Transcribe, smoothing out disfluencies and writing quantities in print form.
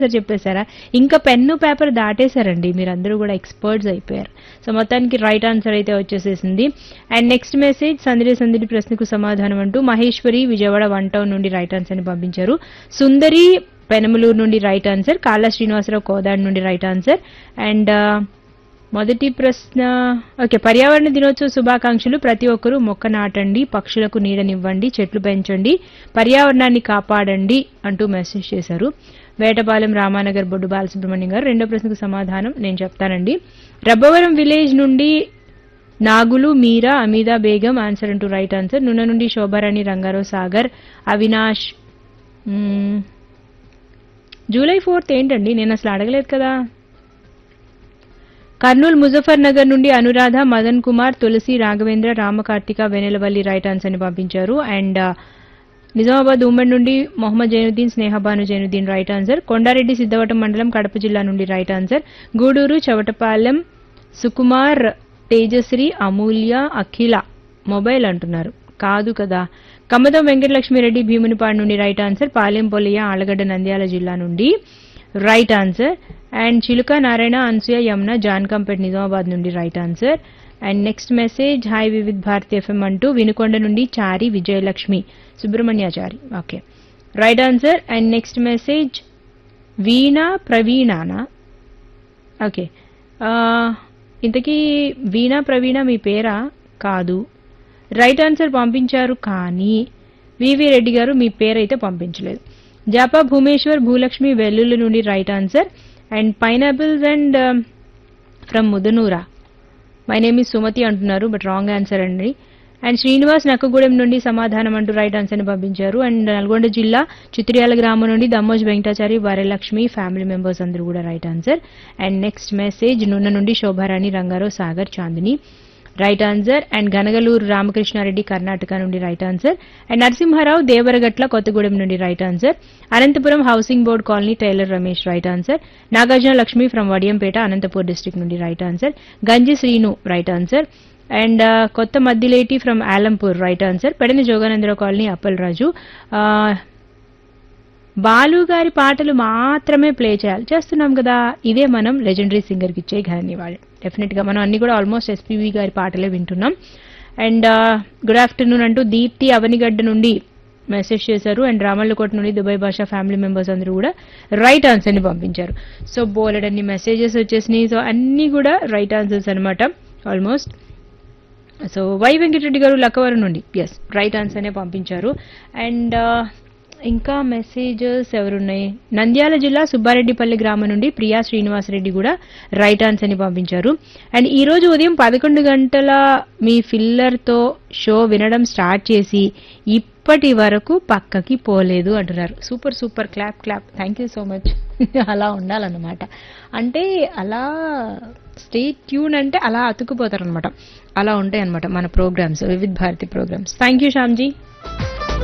చెప్పేశారా? ఇంకా pen paper దాటేశారండి, మీరందరూ కూడా ఎక్స్పర్ట్స్ అయిపోయారు. సో మొత్తానికి రైట్ ఆన్సర్ అయితే వచ్చేసేసింది. అండ్ నెక్స్ట్ మెసేజ్, సందడి సందడి ప్రశ్నకు సమాధానం అంటూ మహేశ్వరి విజయవాడ 1 టౌన్ నుండి రైట్ ఆన్సర్ ని పంపించారు. సుందరి పెనమలూరు నుండి రైట్ ఆన్సర్, కాళ్ళ శ్రీనివాసరావు కోదాడ్ నుండి రైట్ ఆన్సర్. అండ్ మొదటి ప్రశ్న, ఓకే, పర్యావరణ దినోత్సవ శుభాకాంక్షలు. ప్రతి ఒక్కరూ మొక్క నాటండి, పక్షులకు నీడనివ్వండి, చెట్లు పెంచండి, పర్యావరణాన్ని కాపాడండి అంటూ మెసేజ్ చేశారు. వేటపాలెం రామానగర్ బొడ్డు బాలసుబ్రహ్మణ్యం గారు. రెండో ప్రశ్నకు సమాధానం నేను చెప్తానండి. రబ్బవరం విలేజ్ నుండి నాగులు మీరా అమీదా బేగం ఆన్సర్ అంటూ రైట్ ఆన్సర్. నున్న నుండి శోభారాణి రంగారావు సాగర్ అవినాష్. జూలై 4th ఏంటండి, నేను అసలు అడగలేదు కదా. కర్నూలు ముజఫర్ నగర్ నుండి అనురాధ, మదన్ కుమార్, తులసి, రాఘవేంద్ర, రామకార్తిక, వెనెలవల్లి రైట్ ఆన్సర్ ని పంపించారు. అండ్ నిజామాబాద్ ఉమ్మడి నుండి మొహమ్మద్ జైనుద్దీన్, స్నేహబాను జైనుద్దీన్ రైట్ ఆన్సర్. కొండారెడ్డి సిద్ధవటం మండలం కడప జిల్లా నుండి రైట్ ఆన్సర్. గూడూరు చవటపాలెం సుకుమార్, తేజశ్రీ, అమూల్య, అఖిల మొబైల్ అంటున్నారు, కాదు కదా. కమ్మదం వెంకటలక్ష్మిరెడ్డి భీమునిపాడు నుండి రైట్ ఆన్సర్. పాలెం పొలియ ఆలగడ్డ నంద్యాల జిల్లా నుండి రైట్ ఆన్సర్. అండ్ చిలుక నారాయణ, అన్సూయ, యమున జాన్కంపేట్ నిజామాబాద్ నుండి right answer. And next message, hi Vividh Bharati FM అంటూ వినుకొండ నుండి చారి Vijayalakshmi Subrahmanyachari, okay, right answer. And next message, veena ప్రవీణానా, okay, ఇంతకీ వీణా ప్రవీణ మీ పేరా? కాదు, రైట్ ఆన్సర్ పంపించారు కానీ వివి రెడ్డి గారు మీ పేరైతే పంపించలేదు. జాపా భూమేశ్వర్, భూలక్ష్మి వెల్లుల్లి నుండి right answer. And pineapples and from ముదనూరా, my name is Sumathi అంటున్నారు, బట్ రాంగ్ ఆన్సర్ అండి. అండ్ శ్రీనివాస్ నక్కగూడెం నుండి సమాధానం అంటూ రైట్ ఆన్సర్ ని పంపించారు. అండ్ నల్గొండ జిల్లా చిత్రియాల గ్రామం నుండి దమ్మోజ్ వెంకటాచారి, వరలక్ష్మి, ఫ్యామిలీ మెంబర్స్ అందరూ కూడా right answer. And next message, నున్న నుండి Shobharani Rangarao Sagar Chandini right answer. And Ganagaluru Ramakrishna Reddy Karnataka నుండి right answer. And Narasimha Rao Devaragatla Kothagudem నుండి right answer. Anantapuram housing board colony tailor Ramesh right answer. Nagarjuna Lakshmi from Vadiyampeta Anantapur district నుండి రైట్ ఆన్సర్. గంజి శ్రీను రైట్ ఆన్సర్. అండ్ కొత్త Maddileti from Alampur right answer. పెడని Jogananda Rao colony Appal రాజు. బాలు గారి పాటలు మాత్రమే ప్లే చేస్తున్నాం కదా, ఇదే మనం లెజెండరీ సింగర్కి ఇచ్చే ఘన నివాళి. డెఫినెట్ గా మనం అన్ని కూడా ఆల్మోస్ట్ ఎస్పీవి గారి పాటలే వింటున్నాం. అండ్ గుడ్ ఆఫ్టర్నూన్ అంటూ దీప్తి అవనిగడ్డ నుండి మెసేజ్ చేశారు. అండ్ రామల్లకోట నుండి దుబాయ్ భాషా ఫ్యామిలీ మెంబర్స్ అందరూ కూడా రైట్ ఆన్సర్ ని పంపించారు. సో బోలెడన్ని మెసేజెస్ వచ్చేసినాయి. సో అన్ని కూడా రైట్ ఆన్సర్స్ అనమాట ఆల్మోస్ట్. సో వై వెంకటరెడ్డి గారు లక్కవరం నుండి ఎస్ రైట్ ఆన్సర్ నే పంపించారు. అండ్ ఇంకా మెసేజెస్ ఎవరున్నాయి, నంద్యాల జిల్లా సుబ్బారెడ్డిపల్లి గ్రామం నుండి ప్రియా శ్రీనివాసరెడ్డి కూడా రైట్ ఆన్సర్ ని పంపించారు. అండ్ ఈ రోజు ఉదయం 11 గంటల మీ ఫిల్లర్ తో షో వినడం స్టార్ట్ చేసి ఇప్పటి వరకు పక్కకి పోలేదు అంటున్నారు. Super super, clap clap, thank you so much. అలా ఉండాలన్నమాట, అంటే అలా స్టే ట్యూన్ అంటే అలా అతుక్కుపోతారు అనమాట, అలా ఉంటాయి అనమాట మన programmes, Vividh Bharati programmes. Thank you Shyamji.